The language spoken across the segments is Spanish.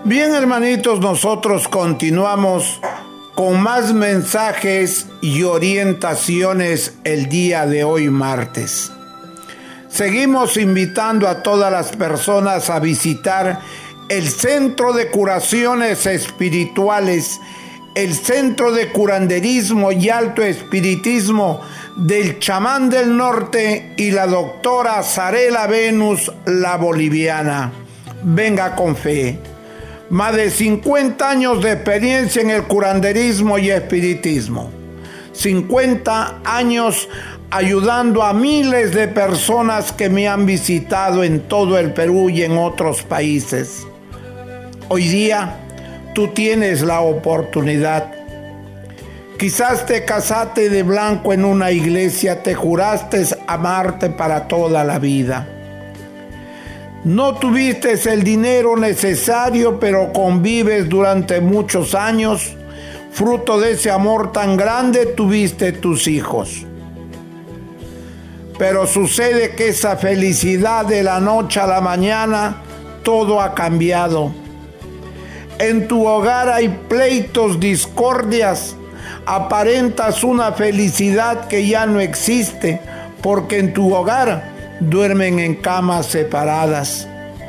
Bien, hermanitos, nosotros continuamos con más mensajes y orientaciones el día de hoy, martes. Seguimos invitando a todas las personas a visitar el Centro de Curaciones Espirituales, el Centro de Curanderismo y Alto Espiritismo del Chamán del Norte y la doctora Zarela Venus, la boliviana. Venga con fe. Más de 50 años de experiencia en el curanderismo y espiritismo. 50 años ayudando a miles de personas que me han visitado en todo el Perú y en otros países. Hoy día tú tienes la oportunidad. Quizás te casaste de blanco en una iglesia, te juraste amarte para toda la vida. No tuviste el dinero necesario, pero convives durante muchos años. Fruto de ese amor tan grande tuviste tus hijos. Pero sucede que esa felicidad de la noche a la mañana, todo ha cambiado. En tu hogar hay pleitos, discordias. Aparentas una felicidad que ya no existe, porque en tu hogar duermen en camas separadas.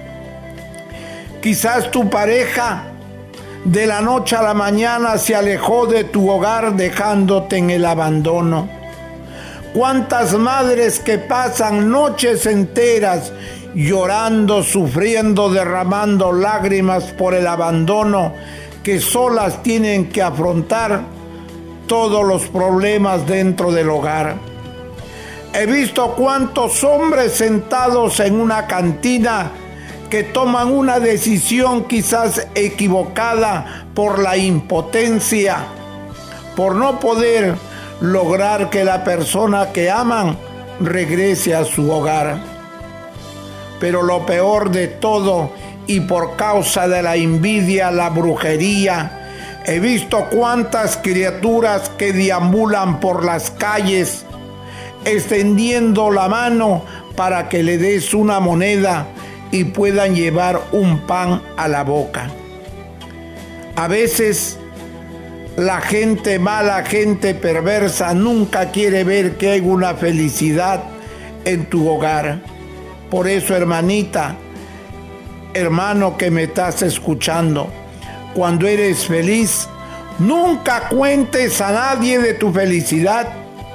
Quizás tu pareja de la noche a la mañana se alejó de tu hogar dejándote en el abandono. ¿Cuántas madres que pasan noches enteras llorando, sufriendo, derramando lágrimas por el abandono, que solas tienen que afrontar todos los problemas dentro del hogar? He visto cuántos hombres sentados en una cantina que toman una decisión quizás equivocada por la impotencia, por no poder lograr que la persona que aman regrese a su hogar. Pero lo peor de todo, y por causa de la envidia, la brujería, he visto cuántas criaturas que deambulan por las calles extendiendo la mano para que le des una moneda y puedan llevar un pan a la boca. A veces la gente mala, gente perversa, nunca quiere ver que hay una felicidad en tu hogar. Por eso, hermanita, hermano que me estás escuchando, cuando eres feliz, nunca cuentes a nadie de tu felicidad.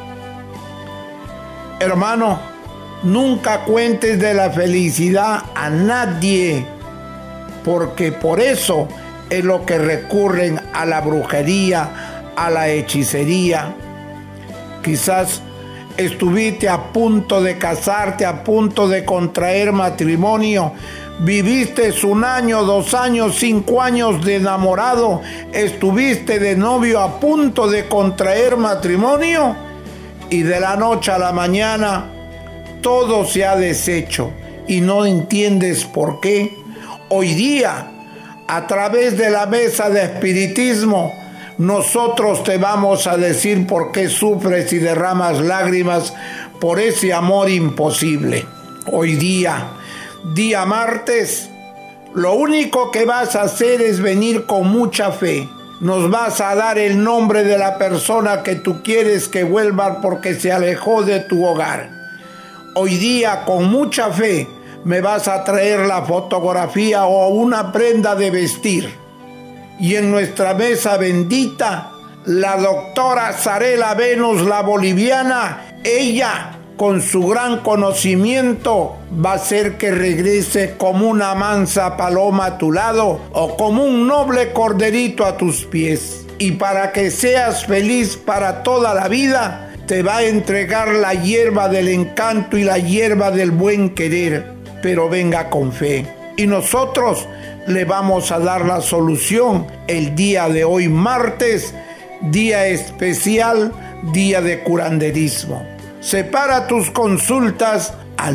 Hermano, nunca cuentes de la felicidad a nadie, porque por eso es lo que recurren a la brujería, a la hechicería. Quizás estuviste a punto de casarte, a punto de contraer matrimonio, viviste 1 año, 2 años, 5 años de enamorado, estuviste de novio a punto de contraer matrimonio, y de la noche a la mañana todo se ha deshecho y no entiendes por qué. Hoy día, a través de la mesa de espiritismo, nosotros te vamos a decir por qué sufres y derramas lágrimas por ese amor imposible. Hoy día, día martes, lo único que vas a hacer es venir con mucha fe. Nos vas a dar el nombre de la persona que tú quieres que vuelva porque se alejó de tu hogar. Hoy día, con mucha fe, me vas a traer la fotografía o una prenda de vestir. Y en nuestra mesa bendita, la doctora Zarela Venus, la boliviana, ella, con su gran conocimiento, va a hacer que regrese como una mansa paloma a tu lado o como un noble corderito a tus pies. Y para que seas feliz para toda la vida, te va a entregar la hierba del encanto y la hierba del buen querer. Pero venga con fe. Y nosotros le vamos a dar la solución el día de hoy, martes, día especial, día de curanderismo. Separa tus consultas al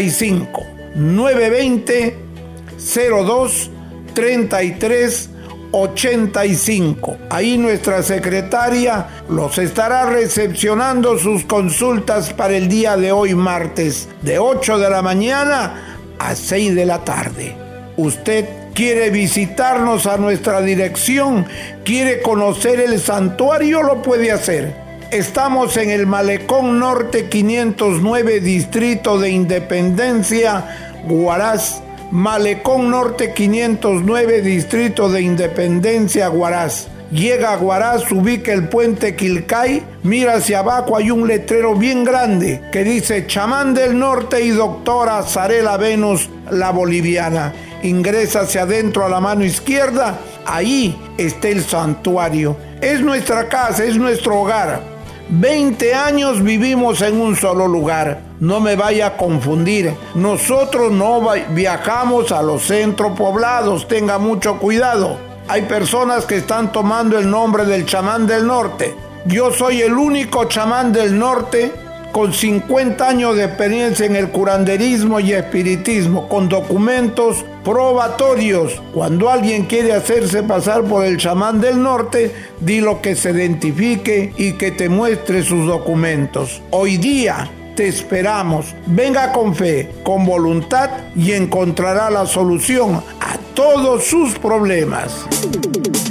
920-02-33-85. 920-02-33-85. 85. Ahí nuestra secretaria los estará recepcionando sus consultas para el día de hoy, martes, de 8 de la mañana a 6 de la tarde. Usted quiere visitarnos a nuestra dirección, quiere conocer el santuario, lo puede hacer. Estamos en el Malecón Norte 509, Distrito de Independencia, Huaraz. Malecón Norte 509, Distrito de Independencia, Huaraz. Llega a Huaraz, ubica el puente Quilcay, mira hacia abajo, hay un letrero bien grande que dice Chamán del Norte y Doctora Zarela Venus, la boliviana. Ingresa hacia adentro a la mano izquierda, ahí está el santuario. Es nuestra casa, es nuestro hogar. 20 años vivimos en un solo lugar. No me vaya a confundir. Nosotros no viajamos a los centros poblados. Tenga mucho cuidado. Hay personas que están tomando el nombre del chamán del norte. Yo soy el único chamán del norte con 50 años de experiencia en el curanderismo y espiritismo, con documentos probatorios. Cuando alguien quiere hacerse pasar por el chamán del norte, dilo que se identifique y que te muestre sus documentos. Hoy día te esperamos. Venga con fe, con voluntad y encontrará la solución a todos sus problemas.